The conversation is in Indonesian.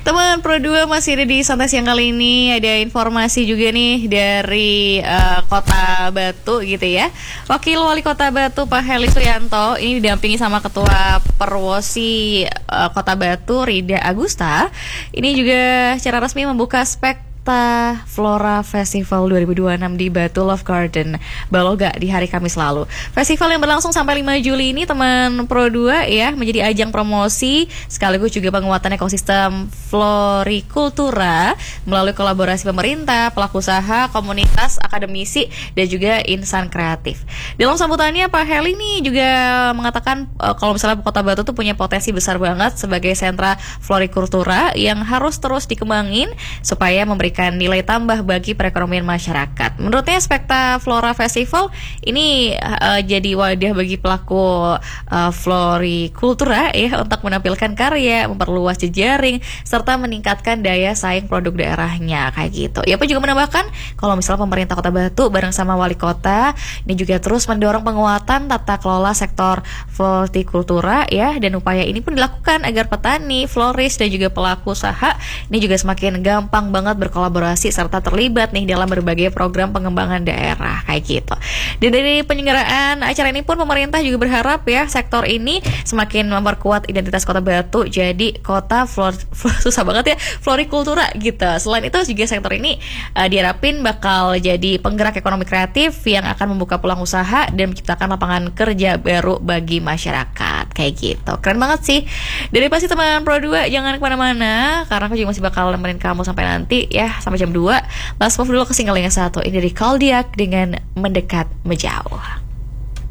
Teman Pro 2 masih ada di Santai Siang kali ini. Ada informasi juga nih dari Kota Batu gitu ya. Wakil Wali Kota Batu Pak Heli Suyanto ini didampingi sama Ketua Perwosi Kota Batu Rida Agusta. Ini juga secara resmi membuka Flora Festival 2026 di Batu Love Garden Baloga di hari Kamis lalu. Festival yang berlangsung sampai 5 Juli ini teman Pro 2 ya, menjadi ajang promosi sekaligus juga penguatan ekosistem florikultura melalui kolaborasi pemerintah, pelaku usaha, komunitas, akademisi dan juga insan kreatif. Dalam sambutannya Pak Heli ini juga mengatakan kalau misalnya Kota Batu tuh punya potensi besar banget sebagai sentra florikultura yang harus terus dikembangin supaya memberikan nilai tambah bagi perekonomian masyarakat. Menurutnya Flora Festival ini jadi wadah bagi pelaku florikultura ya untuk menampilkan karya, memperluas jejaring serta meningkatkan daya saing produk daerahnya kayak gitu. Ia pun juga menambahkan kalau misalnya pemerintah Kota Batu bareng sama wali kota ini juga terus mendorong penguatan tata kelola sektor florikultura ya, dan upaya ini pun dilakukan agar petani, florist dan juga pelaku usaha ini juga semakin gampang banget berkolaborasi serta terlibat nih dalam berbagai program pengembangan daerah kayak gitu. Dan dari penyelenggaraan acara ini pun pemerintah juga berharap ya sektor ini semakin memperkuat identitas Kota Batu jadi kota susah banget ya florikultura gitu. Selain itu juga sektor ini diharapin bakal jadi penggerak ekonomi kreatif yang akan membuka peluang usaha dan menciptakan lapangan kerja baru bagi masyarakat kayak gitu. Keren banget sih. Dari pasti teman Pro 2 jangan kemana-mana karena aku juga masih bakal nemenin kamu sampai nanti ya, sampai jam 2. Let's move dulu ke single yang satu. Ini dari Kaldiak dengan Mendekat Menjauh.